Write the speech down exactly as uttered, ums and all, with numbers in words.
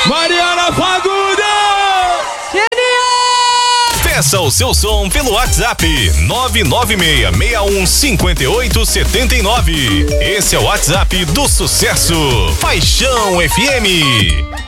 Mariana Fagundes! Peça o seu som pelo WhatsApp nove nove seis, seis um cinco oito sete nove. Esse é o WhatsApp do Sucesso. Paixão F M.